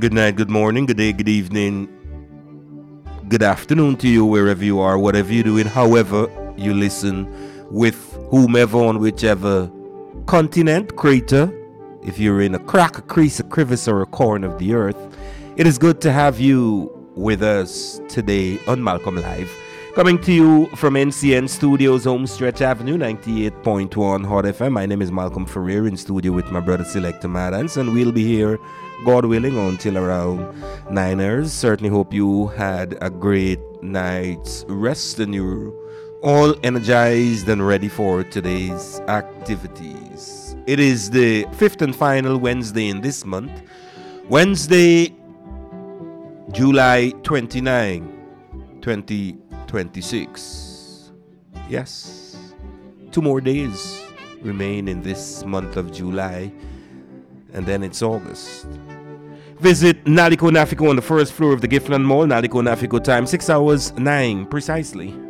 Good night, good morning, good day, good evening, good afternoon to you wherever you are, whatever you're doing, however you listen, with whomever on whichever continent, crater, if you're in a crack, a crease, a crevice, or a corner of the earth. It is good to have you with us today on Malcolm Live. Coming to you from NCN Studios, Homestretch Avenue, 98.1 Hot FM. My name is Malcolm Ferrer, in studio with my brother Selector Madans, and we'll be here, God willing, until around 9 hours. Certainly hope you had a great night's rest and you're all energized and ready for today's activities. It is the fifth and final Wednesday in this month, Wednesday, July 29, 2026. Yes, 2 more days remain in this month of July, and then it's August. Visit Naliko Nafiko on the first floor of the Giftland Mall. Naliko Nafiko time 6 hours 9 precisely.